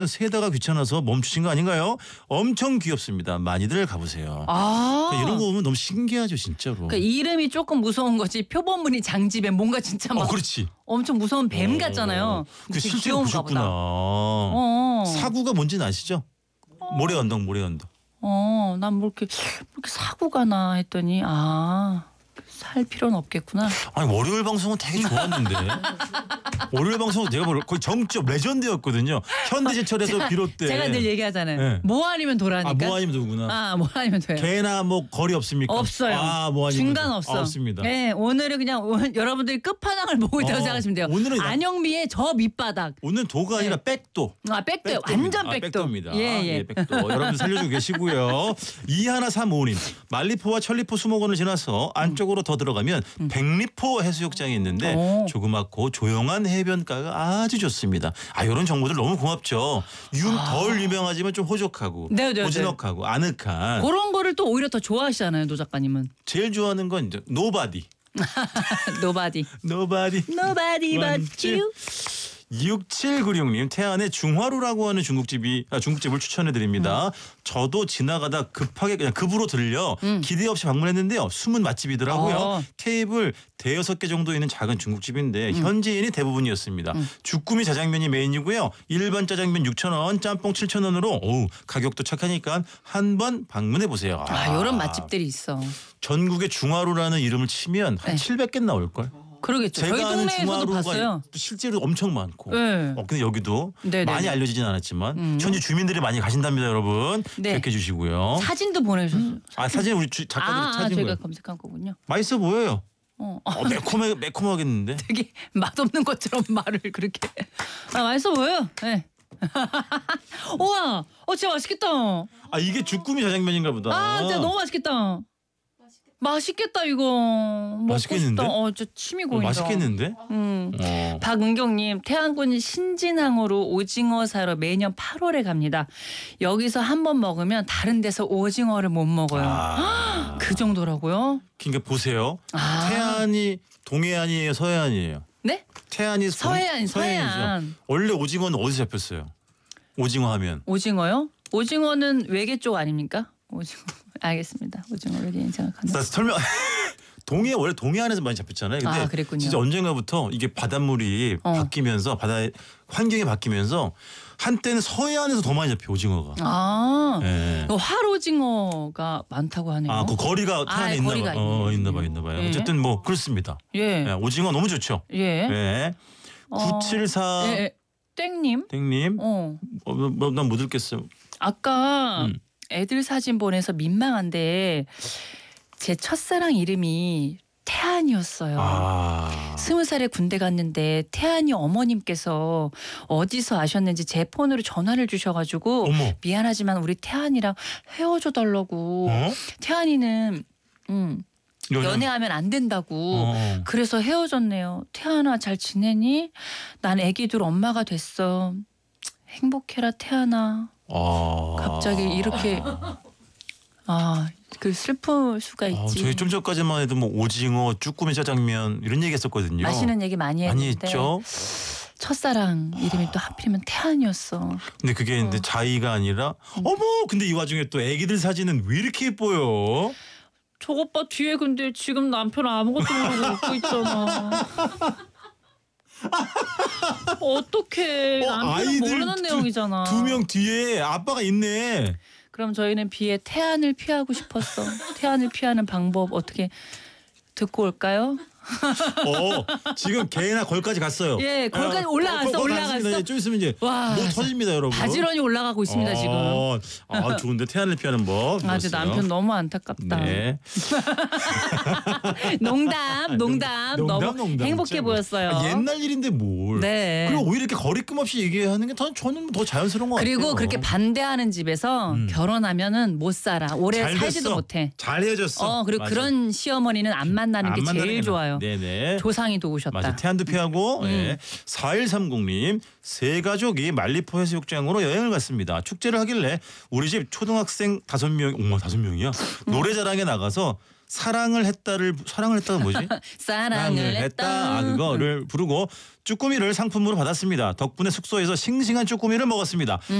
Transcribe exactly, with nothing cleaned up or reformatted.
세다가 귀찮아서 멈추신 거 아닌가요? 엄청 귀엽습니다. 많이들 가보세요. 아. 그러니까 이런 거 보면 너무 신기하죠, 진짜로. 그러니까 이름이 조금 무서운 거지 표본문이 장지뱀 뭔가 진짜 막 어, 그렇지. 엄청 무서운 뱀 같잖아요. 그 실제로 보셨구나. 어. 사구가 뭔지는 아시죠? 어. 모래 언덕, 모래 언덕. 어, 난 뭐 이렇게, 뭐 이렇게 사고가 나 했더니 아. 살 필요는 없겠구나. 아니 월요일 방송은 되게 좋았는데 월요일 방송은 내가 볼 거의 정적 레전드였거든요. 현대제철에서 비롯돼. 제가 늘 얘기하잖아요. 네. 뭐 아니면 도라니까. 아, 뭐 아니면 누구나. 아, 뭐 아니면 돼요. 개나 뭐 거리 없습니까? 없어요. 아, 뭐 아니면 중간 없어. 아, 없습니다. 네, 오늘은 그냥 오늘 여러분들이 끝판왕을 보고 있다고 어, 생각하시면 돼요. 오늘은 안영미의 저 밑바닥. 오늘 도가 아니라 네. 백도. 아, 백도요. 백도입니다. 완전 아, 백도. 백도입니다. 예, 예. 예, 백도. 여러분 살려주고 계시고요. 이하나삼오님. 말리포와 천리포 수목원을 지나서 안쪽으로 더 들어가면 음. 백리포 해수욕장이 있는데 오. 조그맣고 조용한 해변가가 아주 좋습니다. 아, 이런 정보들 너무 고맙죠. 유, 덜 유명하지만 좀 호족하고 네, 네, 호진옥하고 아늑한. 그런 거를 또 오히려 더 좋아하시잖아요, 노 작가님은. 제일 좋아하는 건 이제 노바디. Nobody. 노바디. Nobody but you. 육칠구육님 태안에 중화루라고 하는 중국집이 아, 중국집을 추천해 드립니다. 음. 저도 지나가다 급하게 그냥 급으로 들려 음. 기대 없이 방문했는데요. 숨은 맛집이더라고요. 어. 테이블 대여섯 개 정도 있는 작은 중국집인데 음. 현지인이 대부분이었습니다. 음. 주꾸미 자장면이 메인이고요. 일반 짜장면 육천 원, 짬뽕 칠천 원으로 어우, 가격도 착하니까 한번 방문해 보세요. 아, 아, 이런 맛집들이 있어. 전국에 중화루라는 이름을 치면 한 네. 칠백 개 나올 걸. 그러겠죠. 제가 저희 아는 동네에서도 봤어요. 실제로 엄청 많고. 네. 어, 근데 여기도 네네. 많이 알려지진 않았지만 음. 현지 주민들이 많이 가신답니다, 여러분. 네. 기억해 주시고요. 사진도 보내주셨어요. 아, 사진 우리 주, 작가들이 아, 찾은 아, 저희가 거예요. 검색한 거군요. 맛있어 보여요. 어. 어, 매콤해, 매콤하겠는데. 되게 맛없는 것처럼 말을 그렇게. 아, 맛있어 보여요. 네. 우와, 어, 진짜 맛있겠다. 아, 이게 주꾸미 자장면인가 보다. 아, 진짜 너무 맛있겠다. 맛있겠다 이거. 맛있겠는데? 어, 저 침이 고인다. 어, 맛있겠는데? 음. 어. 박은경님, 태안군 신진항으로 오징어 사러 매년 팔월에 갑니다. 여기서 한 번 먹으면 다른 데서 오징어를 못 먹어요. 아. 그 정도라고요? 그러니까 보세요. 아. 태안이 동해안이에요, 서해안이에요? 네? 태안이 서해안, 서해안이죠. 서해안. 원래 오징어는 어디서 잡혔어요? 오징어 하면. 오징어요? 오징어는 외계 쪽 아닙니까? 오징어. 알겠습니다. 오징어 외계인 생각한다. 나 설명. 동해 원래 동해안에서 많이 잡혔잖아요. 근데 아, 그랬군요. 진짜 언젠가부터 이게 바닷물이 어. 바뀌면서 바다의 환경이 바뀌면서 한때는 서해안에서 더 많이 잡혀 오징어가. 아, 예. 그 활오징어가 많다고 하네요. 아, 그 거리가 태안에 아, 있나 거리가 봐요. 어, 있네. 있나 봐요, 있나 봐요. 예. 어쨌든 뭐 그렇습니다. 예, 예, 오징어 너무 좋죠. 예. 예. 어, 구칠사 예, 예. 땡님. 땡님. 어, 어, 뭐, 난 못 읽겠어요. 아까 음. 애들 사진 보내서 민망한데 제 첫사랑 이름이 태안이었어요. 아. 스무 살에 군대 갔는데 태안이 어머님께서 어디서 아셨는지 제 폰으로 전화를 주셔가지고 어머. 미안하지만 우리 태안이랑 헤어져 달라고. 어? 태안이는 음, 연애- 연애하면 안 된다고. 어. 그래서 헤어졌네요. 태안아 잘 지내니? 난 애기들 엄마가 됐어. 행복해라 태안아. 아. 갑자기 이렇게 아, 그 슬플 수가 아, 있지. 저희 좀 전까지만 해도 뭐 오징어, 쭈꾸미 짜장면 이런 얘기했었거든요. 맛있는 얘기 많이 많이 했는데 했죠. 첫사랑 이름이 또 하필이면 태안이었어. 근데 그게 어. 근데 자의가 아니라 어머 근데 이 와중에 또 애기들 사진은 왜 이렇게 예뻐요? 저 오빠 뒤에 근데 지금 남편 아무것도 모르고 웃고 있잖아. 어떡해. 어, 남편은 아이들 모르는 두- 내용이잖아. 두 명 뒤에 아빠가 있네. 그럼 저희는 비에 태안을 피하고 싶었어. 태안을 피하는 방법 어떻게 듣고 올까요? 어 지금 개나 걸까지 갔어요. 예, 걸까지 어, 올라갔어, 걸- 걸 올라갔어. 갔습니다. 예, 좀 있으면 이제 와, 뭐 터집니다, 여러분. 바지런히 올라가고 있습니다 지금. 어, 아 좋은데 태안을 피하는 법. 아주 배웠어요. 남편 너무 안타깝다. 네. 농담, 농담, 농담, 너무 농담, 행복해 진짜 뭐. 보였어요. 아, 옛날 일인데 뭘? 네. 그리고 오히려 이렇게 거리낌 없이 얘기하는 게 더 저는 더 자연스러운 것 같아요. 그리고 그렇게 반대하는 집에서 음. 결혼하면은 못 살아. 오래 잘 살지도 됐어. 못해. 잘 헤어졌어. 어, 그리고 맞아. 그런 시어머니는 안 만나는 게 안 만나는 제일 게 좋아요. 네네. 조상이 도우셨다. 맞아. 태안도 피하고 음. 예. 사일삼공님 세 가족이 말리포 해수욕장으로 여행을 갔습니다. 축제를 하길래 우리 집 초등학생 다섯 명, 어머 다섯 명이야. 음. 노래자랑에 나가서 사랑을 했다를 사랑을 했다가 뭐지? 사랑을 했다. 아, 그거를 부르고 쭈꾸미를 상품으로 받았습니다. 덕분에 숙소에서 싱싱한 쭈꾸미를 먹었습니다.